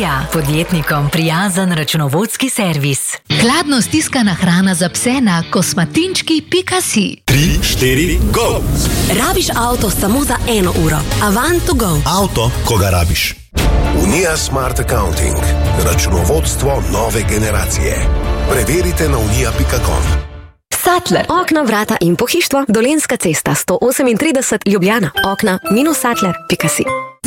Unija, podjetnikom prijazen računovodski servis. Hladno stiskana hrana za pse na kosmatinčki.si. 3, 4, go! Rabiš avto samo za 1 uro. Avant to go. Avto, ko ga rabiš. Unija Smart Accounting. Računovodstvo nove generacije. Preverite na unija.com. Sattler. Okna, vrata in pohištvo. Dolenjska cesta 138 Ljubljana. Okna -sattler.si.